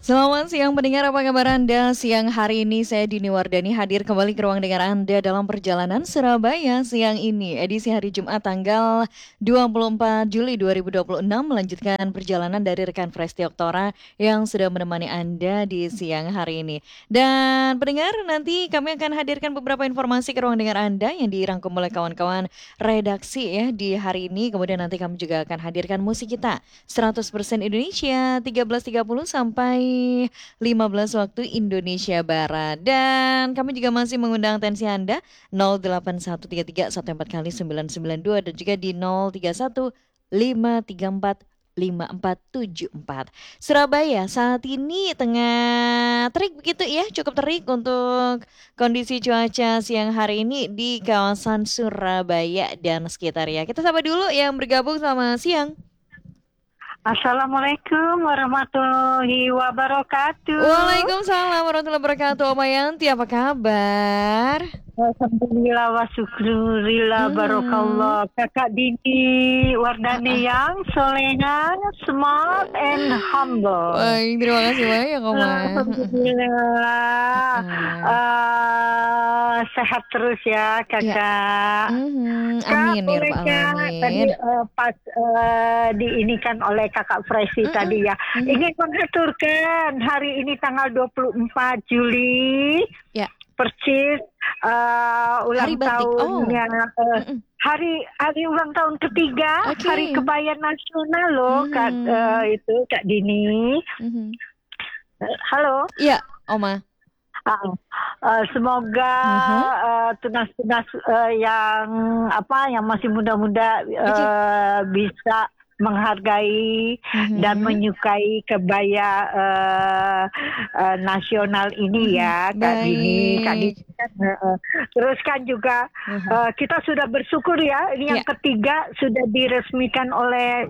Selamat siang pendengar, apa kabar Anda? Siang hari ini saya Dini Wardani hadir kembali ke ruang dengar Anda dalam perjalanan Surabaya siang ini. Edisi hari Jumat tanggal 24 Juli 2026 melanjutkan perjalanan dari rekan Presti Oktora yang sudah menemani Anda di siang hari ini. Dan pendengar, nanti kami akan hadirkan beberapa informasi ke ruang dengar Anda yang dirangkum oleh kawan-kawan redaksi ya di hari ini. Kemudian nanti kami juga akan hadirkan musik kita 100% Indonesia 13.30 sampai 15 waktu Indonesia Barat. Dan kami juga masih mengundang atensi Anda 08133 14 kali 992 dan juga di 031 534 5474. Surabaya saat ini tengah terik begitu ya, cukup terik untuk kondisi cuaca siang hari ini di kawasan Surabaya dan sekitarnya. Kita sapa dulu yang bergabung sama siang. Assalamualaikum warahmatullahi wabarakatuh. Waalaikumsalam warahmatullahi wabarakatuh. Oma Yanti, apa kabar? Alhamdulillah wa syukurillah barokallah. Kakak Dini Wardani yang soleha, smart and humble. Baik, terima kasih banyak Oma. Alhamdulillah. Sehat terus ya kakak. Amin ya Boleh Rabbal Kak, tadi Alamin. pas diinikan oleh kakak Fresi tadi ya. Ingin mengaturkan hari ini tanggal 24 Juli. Ya. Persis ulang Hari batik. tahunnya hari ulang tahun ketiga. Oke. Hari Kebaya Nasional loh Kak, itu Kak Dini. Halo. Iya, Oma. Semoga tunas-tunas yang masih muda-muda bisa menghargai dan menyukai kebaya nasional ini ya Kak Dini. Terus kan juga kita sudah bersyukur ya, ini yang ketiga sudah diresmikan oleh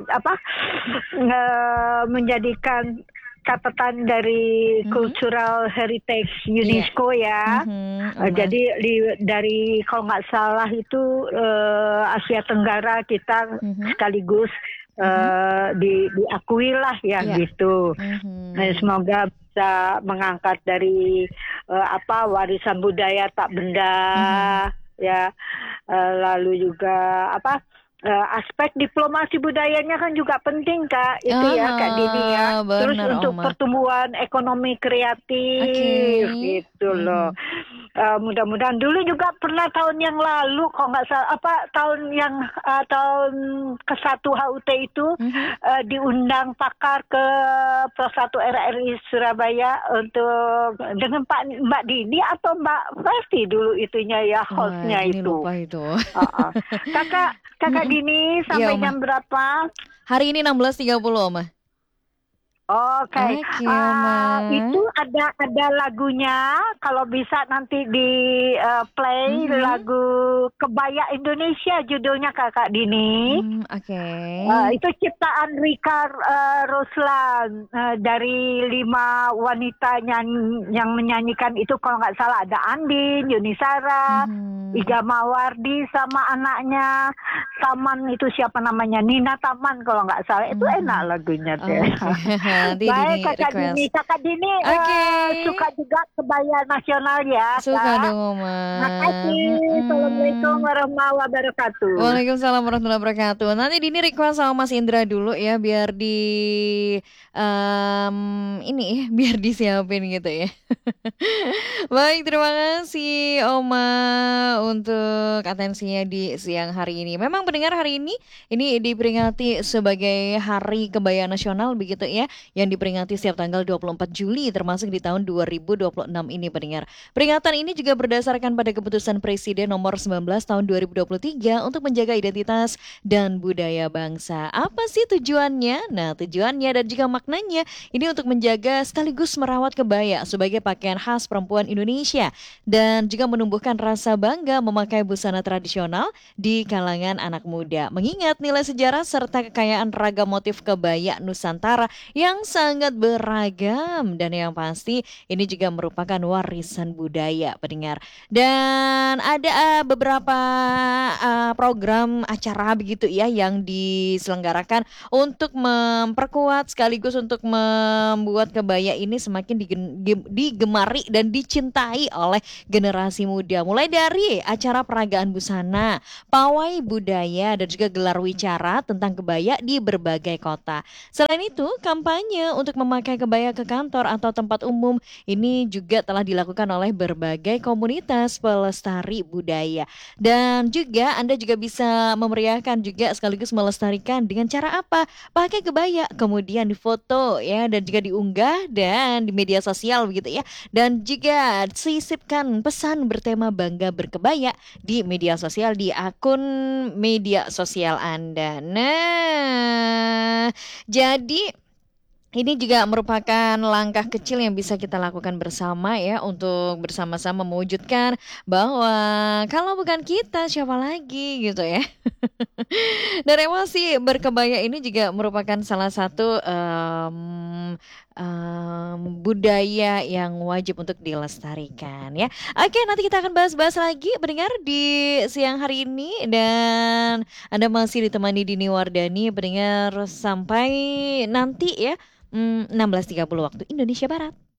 menjadikan catatan dari Cultural Heritage UNESCO ya. Jadi dari kalau nggak salah itu Asia Tenggara kita sekaligus diakui lah ya gitu. Semoga bisa mengangkat dari warisan budaya tak benda ya, lalu juga aspek diplomasi budayanya kan juga penting Kak, itu ya Kak Dini ya. Terus untuk pertumbuhan ekonomi kreatif gitu loh. Mudah-mudahan dulu juga pernah tahun yang lalu kalau nggak salah tahun ke-1 HUT itu diundang pakar ke Pro1 RRI Surabaya untuk dengan Mbak Dini atau Mbak Presti dulu itunya ya hostnya itu. Lupa itu. Kakak Dini sampai jam berapa? Hari ini 16.30 Oma. Oke. Itu ada lagunya, kalau bisa nanti di play lagu Kebaya Indonesia judulnya Kakak Dini. Itu ciptaan Rika Ruslan, dari 5 wanita yang menyanyikan itu kalau nggak salah ada Andin, Yunisara, Iga Mawardi sama anaknya Taman, itu siapa namanya, Nina Taman kalau nggak salah. Itu enak lagunya deh. Baik Kakak Dini suka juga kebaya nasional ya. Suka dong Oma. Makasih. Assalamualaikum warahmatullahi wabarakatuh. Waalaikumsalam warahmatullahi wabarakatuh. Nanti Dini request sama Mas Indra dulu ya, biar biar disiapin gitu ya. Baik, terima kasih Oma untuk atensinya di siang hari ini. Memang pendengar, hari ini diperingati sebagai Hari Kebaya Nasional begitu ya, yang diperingati setiap tanggal 24 Juli termasuk di tahun 2026 ini pendengar. Peringatan ini juga berdasarkan pada keputusan Presiden nomor 19 tahun 2023 untuk menjaga identitas dan budaya bangsa. Apa sih tujuannya? Nah, tujuannya dan juga maknanya ini untuk menjaga sekaligus merawat kebaya sebagai pakaian khas perempuan Indonesia dan juga menumbuhkan rasa bangga memakai busana tradisional di kalangan anak muda. Mengingat nilai sejarah serta kekayaan ragam motif kebaya Nusantara yang yang sangat beragam dan yang pasti ini juga merupakan warisan budaya pendengar. Dan ada beberapa program acara begitu ya yang diselenggarakan untuk memperkuat sekaligus untuk membuat kebaya ini semakin digemari dan dicintai oleh generasi muda. Mulai dari acara peragaan busana, pawai budaya dan juga gelar wicara tentang kebaya di berbagai kota. Selain itu, kampanye untuk memakai kebaya ke kantor atau tempat umum ini juga telah dilakukan oleh berbagai komunitas pelestari budaya. Dan juga Anda juga bisa memeriahkan juga sekaligus melestarikan dengan cara apa? Pakai kebaya, kemudian difoto ya dan juga diunggah dan di media sosial begitu ya. Dan juga sisipkan pesan bertema bangga berkebaya di media sosial di akun media sosial Anda. Nah, jadi ini juga merupakan langkah kecil yang bisa kita lakukan bersama ya untuk bersama-sama mewujudkan bahwa kalau bukan kita siapa lagi gitu ya. Dan emosi berkebaya ini juga merupakan salah satu budaya yang wajib untuk dilestarikan ya. Oke, nanti kita akan bahas-bahas lagi pendengar di siang hari ini dan Anda masih ditemani Dini Wardani pendengar sampai nanti ya 16.30 waktu Indonesia Barat.